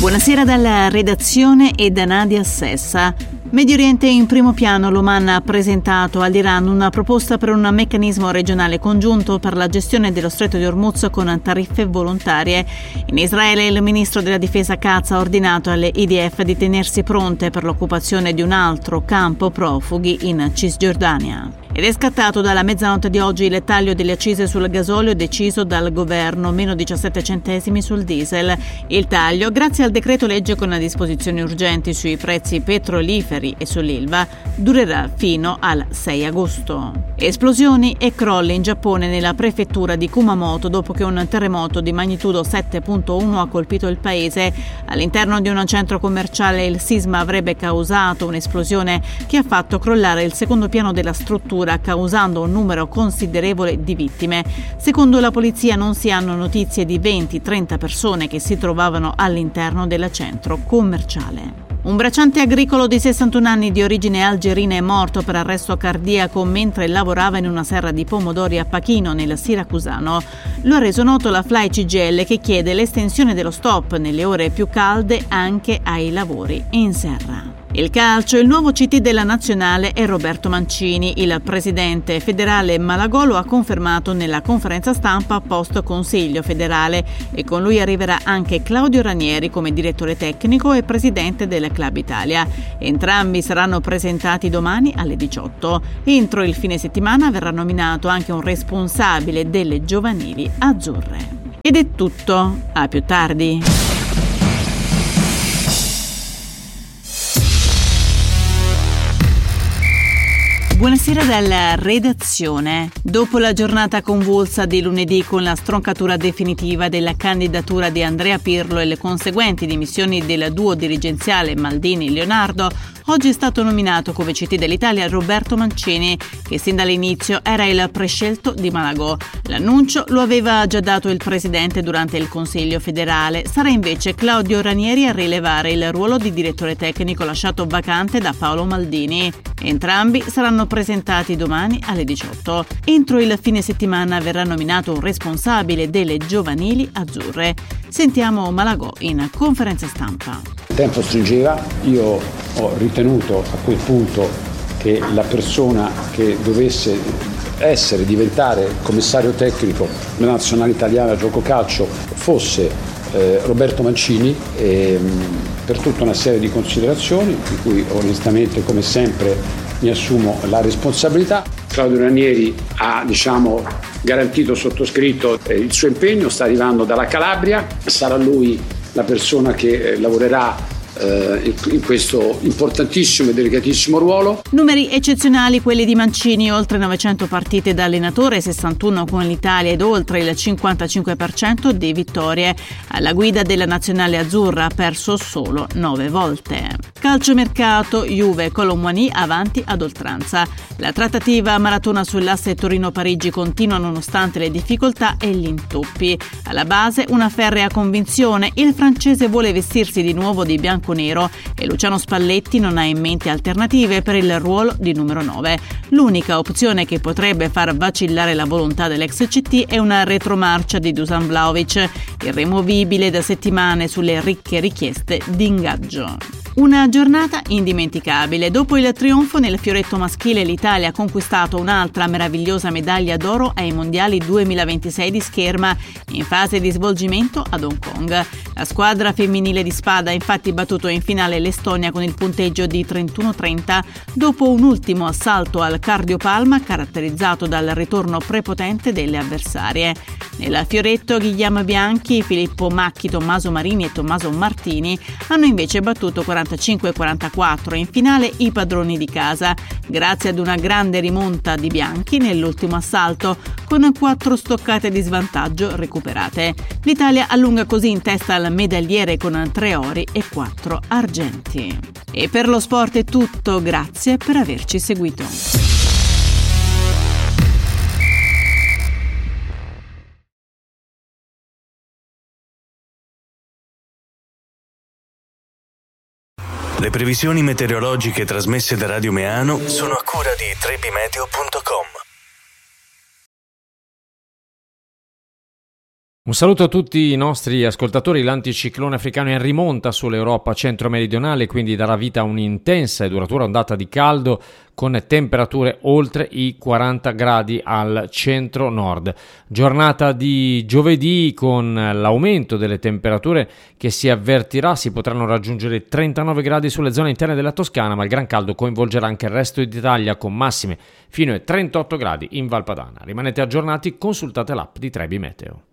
Buonasera dalla redazione e da Nadia Sessa. Medio Oriente in primo piano. L'Oman ha presentato all'Iran una proposta per un meccanismo regionale congiunto per la gestione dello Stretto di Hormuz con tariffe volontarie. In Israele il ministro della difesa Katz ha ordinato alle IDF di tenersi pronte per l'occupazione di un altro campo profughi in Cisgiordania. Ed è scattato dalla mezzanotte di oggi il taglio delle accise sul gasolio deciso dal governo, meno 17 centesimi sul diesel. Il taglio, grazie al decreto legge con disposizioni urgenti sui prezzi petroliferi e sull'Ilva, durerà fino al 6 agosto. Esplosioni e crolli in Giappone nella prefettura di Kumamoto dopo che un terremoto di magnitudo 7.1 ha colpito il paese. All'interno di un centro commerciale il sisma avrebbe causato un'esplosione che ha fatto crollare il secondo piano della struttura, causando un numero considerevole di vittime. Secondo la polizia non si hanno notizie di 20-30 persone che si trovavano all'interno del centro commerciale. Un bracciante agricolo di 61 anni di origine algerina è morto per arresto cardiaco mentre lavorava in una serra di pomodori a Pachino, nel Siracusano. Lo ha reso noto la Fly CGIL, che chiede l'estensione dello stop nelle ore più calde anche ai lavori in serra. Il calcio, il nuovo CT della nazionale è Roberto Mancini. Il presidente federale Malagò lo ha confermato nella conferenza stampa post Consiglio federale e con lui arriverà anche Claudio Ranieri come direttore tecnico e presidente del Club Italia. Entrambi saranno presentati domani alle 18. Entro il fine settimana verrà nominato anche un responsabile delle giovanili azzurre. Ed è tutto, a più tardi. Buonasera dalla redazione. Dopo la giornata convulsa di lunedì con la stroncatura definitiva della candidatura di Andrea Pirlo e le conseguenti dimissioni del duo dirigenziale Maldini-Leonardo, oggi è stato nominato come CT dell'Italia Roberto Mancini, che sin dall'inizio era il prescelto di Malagò. L'annuncio lo aveva già dato il presidente durante il Consiglio federale. Sarà invece Claudio Ranieri a rilevare il ruolo di direttore tecnico lasciato vacante da Paolo Maldini. Entrambi saranno presentati domani alle 18. Entro il fine settimana verrà nominato un responsabile delle giovanili azzurre. Sentiamo Malagò in conferenza stampa. Il tempo stringeva, io ho ritenuto a quel punto che la persona che dovesse diventare commissario tecnico della nazionale italiana gioco calcio fosse Roberto Mancini, per tutta una serie di considerazioni di cui onestamente, come sempre, mi assumo la responsabilità. Claudio Ranieri ha garantito sottoscritto il suo impegno, sta arrivando dalla Calabria, sarà lui la persona che lavorerà in questo importantissimo e delicatissimo ruolo. Numeri eccezionali quelli di Mancini, oltre 900 partite da allenatore, 61 con l'Italia ed oltre il 55% di vittorie. Alla guida della nazionale azzurra ha perso solo 9 volte. Calciomercato, Juve Colomboigny avanti ad oltranza. La trattativa maratona sull'asse Torino-Parigi continua nonostante le difficoltà e gli intoppi. Alla base una ferrea convinzione: il francese vuole vestirsi di nuovo di bianco-nero e Luciano Spalletti non ha in mente alternative per il ruolo di numero 9. L'unica opzione che potrebbe far vacillare la volontà dell'ex CT è una retromarcia di Dusan Vlahovic, irremovibile da settimane sulle ricche richieste di ingaggio. Una giornata indimenticabile. Dopo il trionfo nel fioretto maschile, l'Italia ha conquistato un'altra meravigliosa medaglia d'oro ai Mondiali 2026 di scherma, in fase di svolgimento ad Hong Kong. La squadra femminile di spada ha infatti battuto in finale l'Estonia con il punteggio di 31-30 dopo un ultimo assalto al cardiopalma caratterizzato dal ritorno prepotente delle avversarie. Nel fioretto Guglielmo Bianchi, Filippo Macchi, Tommaso Marini e Tommaso Martini hanno invece battuto 45-44 in finale i padroni di casa, grazie ad una grande rimonta di Bianchi nell'ultimo assalto, con 4 stoccate di svantaggio recuperate. L'Italia allunga così in testa al medagliere con 3 ori e 4 argenti. E per lo sport è tutto, grazie per averci seguito. Le previsioni meteorologiche trasmesse da Radio Meano sono a cura di trebimeteo.com. Un saluto a tutti i nostri ascoltatori. L'anticiclone africano è in rimonta sull'Europa centro-meridionale, quindi darà vita a un'intensa e duratura ondata di caldo con temperature oltre i 40 gradi al centro-nord. Giornata di giovedì con l'aumento delle temperature che si avvertirà, si potranno raggiungere 39 gradi sulle zone interne della Toscana, ma il gran caldo coinvolgerà anche il resto d'Italia con massime fino ai 38 gradi in Val Padana. Rimanete aggiornati, consultate l'app di Trebi Meteo.